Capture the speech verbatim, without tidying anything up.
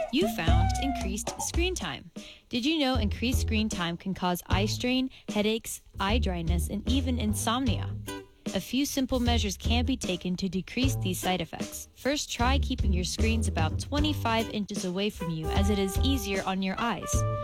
You found increased screen time. Did you know increased screen time can cause eye strain, headaches, eye dryness, and even insomnia? A few simple measures can be taken to decrease these side effects. First, try keeping your screens about twenty-five inches away from you as it is easier on your eyes.